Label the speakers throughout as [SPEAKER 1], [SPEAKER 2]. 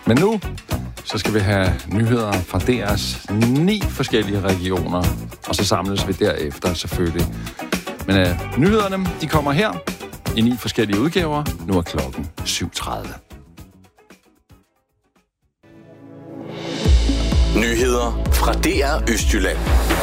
[SPEAKER 1] Men nu så skal vi have nyheder fra DR's 9 forskellige regioner, og så samles vi derefter selvfølgelig. Men nyhederne, de kommer her i 9 forskellige udgaver. Nu er klokken 7:30.
[SPEAKER 2] Nyheder fra DR Østjylland.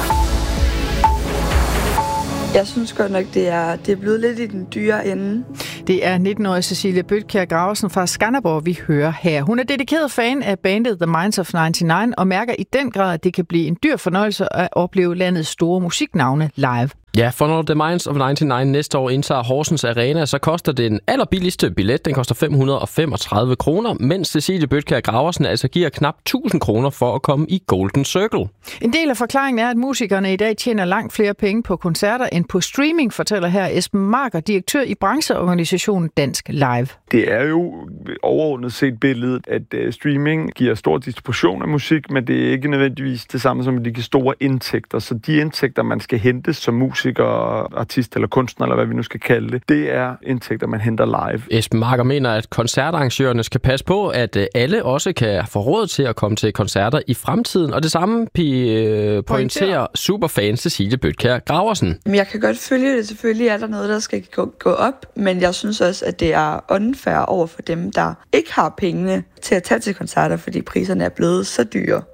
[SPEAKER 3] Jeg synes godt nok, det er blevet lidt i den dyre ende.
[SPEAKER 4] Det er 19-årige Cecilie Bøtkjær Graversen fra Skanderborg, vi hører her. Hun er dedikeret fan af bandet The Minds of 99 og mærker i den grad, at det kan blive en dyr fornøjelse at opleve landets store musiknavne live.
[SPEAKER 5] Ja, for når The Minds of 99 næste år indtager Horsens Arena, så koster den allerbilligste billet, den koster 535 kroner, mens Cecilie Bøtkjær Graversen altså giver knap 1000 kroner for at komme i Golden Circle.
[SPEAKER 4] En del af forklaringen er, at musikerne i dag tjener langt flere penge på koncerter end på streaming, fortæller her Esben Marker, direktør i brancheorganisationen Dansk Live.
[SPEAKER 6] Det er jo overordnet set billedet, at streaming giver stor distribution af musik, men det er ikke nødvendigvis det samme som, at de giver store indtægter. Så de indtægter, man skal hente som musiker, artist eller kunstner, eller hvad vi nu skal kalde det er indtægter, man henter live.
[SPEAKER 5] Esben Marker mener, at koncertarrangørerne skal passe på, at alle også kan få råd til at komme til koncerter i fremtiden, og det samme pointerer superfan Cecilie Bøtkjær Graversen.
[SPEAKER 3] Jeg kan godt følge det. Selvfølgelig er der noget, der skal gå op, men jeg synes også, at det er unfair over for dem, der ikke har pengene til at tage til koncerter, fordi priserne er blevet så dyre.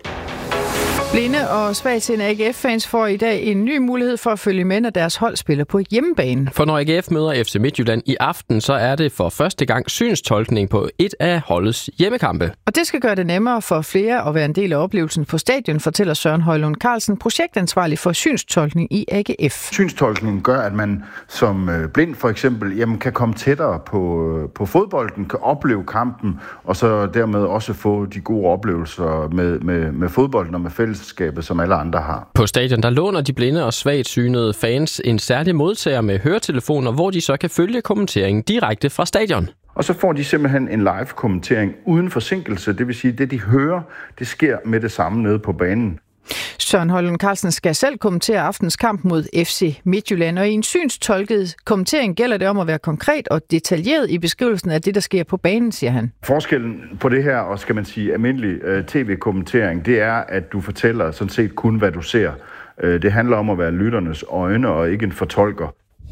[SPEAKER 4] Blinde og svagtseende AGF-fans får i dag en ny mulighed for at følge med, når deres hold spiller på hjemmebane.
[SPEAKER 5] For når AGF møder FC Midtjylland i aften, så er det for første gang synstolkning på et af holdets hjemmekampe.
[SPEAKER 4] Og det skal gøre det nemmere for flere at være en del af oplevelsen på stadion, fortæller Søren Højlund Carlsen, projektansvarlig for synstolkning i AGF.
[SPEAKER 7] Synstolkningen gør, at man som blind for eksempel kan komme tættere på fodbolden, kan opleve kampen, og så dermed også få de gode oplevelser med fodbolden og med fællesskabet, som alle andre har.
[SPEAKER 5] På stadion der låner de blinde og svagt synede fans en særlig modtager med høretelefoner, hvor de så kan følge kommenteringen direkte fra stadion.
[SPEAKER 7] Og så får de simpelthen en live kommentering uden forsinkelse, det vil sige, det de hører, det sker med det samme nede på banen.
[SPEAKER 4] Søren Højlund Carlsen skal selv kommentere aftens kamp mod FC Midtjylland, og i en synstolket kommentering gælder det om at være konkret og detaljeret i beskrivelsen af det, der sker på banen, siger han.
[SPEAKER 7] Forskellen på det her, og skal man sige almindelig tv-kommentering, det er, at du fortæller sådan set kun, hvad du ser. Det handler om at være lytternes øjne og ikke en fortolker.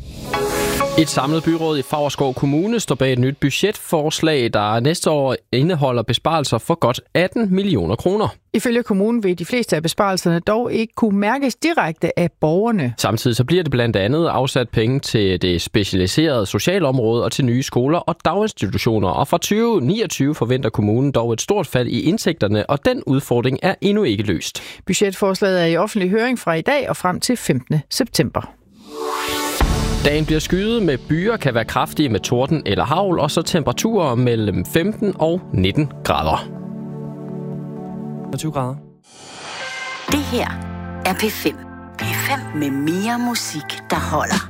[SPEAKER 5] Et samlet byråd i Favrskov Kommune står bag et nyt budgetforslag, der næste år indeholder besparelser for godt 18 millioner kroner.
[SPEAKER 4] Ifølge kommunen vil de fleste af besparelserne dog ikke kunne mærkes direkte af borgerne.
[SPEAKER 5] Samtidig så bliver det blandt andet afsat penge til det specialiserede socialområde og til nye skoler og daginstitutioner. Og fra 2029 forventer kommunen dog et stort fald i indtægterne, og den udfordring er endnu ikke løst.
[SPEAKER 4] Budgetforslaget er i offentlig høring fra i dag og frem til 15. september.
[SPEAKER 5] Dagen bliver skyet med byer, kan være kraftige med torden eller hagl, og så temperaturer mellem 15 og 19 grader.
[SPEAKER 8] 20 grader.
[SPEAKER 9] Det her er P5. P5 med mere musik, der holder.